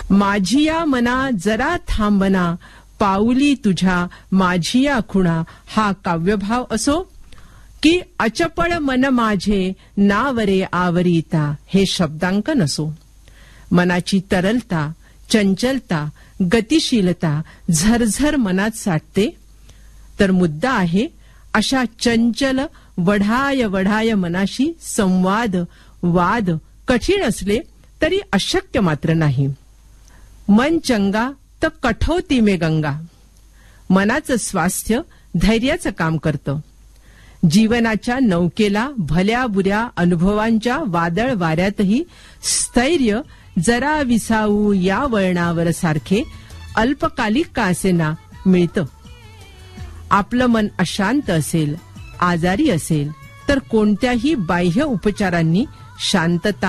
माझिया मना जरा थांबना, पाऊली तुझ्या माझिया खुणा, हा काव्यभाव असो की अचपळ मन माझे नावरे आवरिता, हे शब्दांकन असो. मनाची तरलता, चंचलता, गतिशीलता झरझर मनात साठते. तर मुद्दा आहे अशा चंचल वढाय वढाय मनाशी संवाद वाद कठीण असले तरी अशक्य मात्र नाही. मन चंगा तर कठोती में गंगा. मनाचं स्वास्थ्य धैर्याचं काम करतं. जीवनाच्या नौकेला भल्या बुऱ्या अनुभवांच्या वादळ वाऱ्यातही स्थैर्य जरा विसावू या वळणावर सारखे अल्पकालिक का असेना मिळतं. आपलं मन अशांत असेल, आजारी असेल तर कोणत्याही बाह्य उपचारांनी शांतता